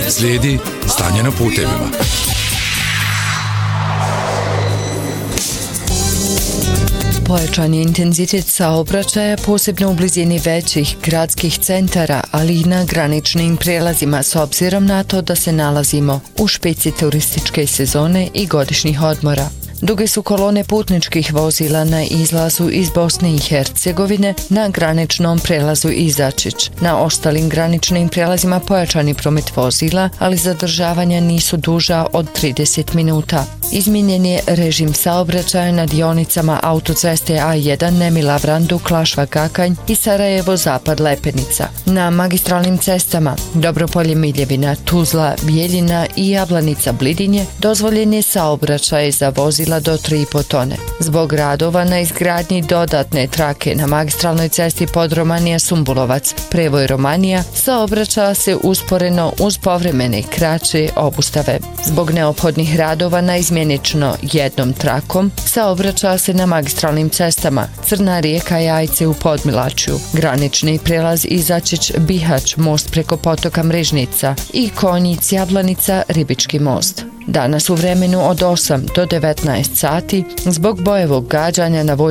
Slijedi stanje na putevima. Pojačan je intenzitet saobraćaja, posebno u blizini većih gradskih centara, ali i na graničnim prijelazima s obzirom na to da se nalazimo u špici turističke sezone i godišnjih odmora. Duge su kolone putničkih vozila na izlazu iz Bosne i Hercegovine na graničnom prelazu Izačić. Na ostalim graničnim prijelazima pojačani promet vozila, ali zadržavanja nisu duža od 30 minuta. Izmijenjen je režim saobraćaja na dionicama autoceste A1 Nemila Vrandu, Klašva Kakanj i Sarajevo Zapad Lepenica. Na magistralnim cestama Dobropolje Miljevina, Tuzla, Bijeljina i Jablanica Blidinje dozvoljen je saobraćaj za vozila do 3,5 tone. Zbog radova na izgradnji dodatne trake na magistralnoj cesti Podromanija Sumbulovac, prevoj Romanija, saobraća se usporeno uz povremene kraće obustave. Zbog neophodnih radova na izmjenično jednom trakom, saobraća se na magistralnim cestama Crna Rijeka Jajce u Podmilačju, granični prijelaz Izačić Bihać, most preko potoka Mrežnica i Konjic Jablanica Ribički most. Danas u vremenu od 8 do 19 sati zbog bojevog gađanja na